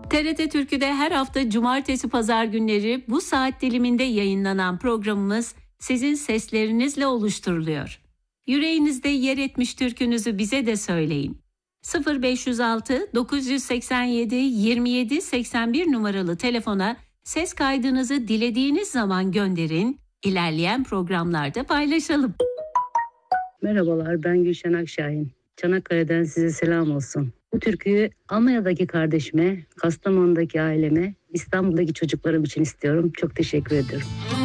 TRT Türkü'de her hafta cumartesi pazar günleri bu saat diliminde yayınlanan programımız sizin seslerinizle oluşturuluyor. Yüreğinizde yer etmiş türkünüzü bize de söyleyin. 0506 987 27 81 numaralı telefona ses kaydınızı dilediğiniz zaman gönderin. İlerleyen programlarda paylaşalım. Merhabalar, ben Gülşen Akşahin. Çanakkale'den size selam olsun. Bu türküyü Almanya'daki kardeşime, Kastamonu'daki aileme, İstanbul'daki çocuklarım için istiyorum. Çok teşekkür ederim.